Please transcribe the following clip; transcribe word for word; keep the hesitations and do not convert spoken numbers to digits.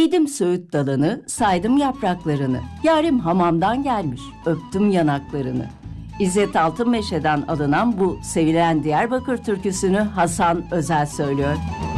Eğdim söğüt dalını, saydım yapraklarını. Yarim hamamdan gelmiş, öptüm yanaklarını. İzzet Altınmeşe'den alınan bu sevilen Diyarbakır türküsünü Hasan Özel söylüyor.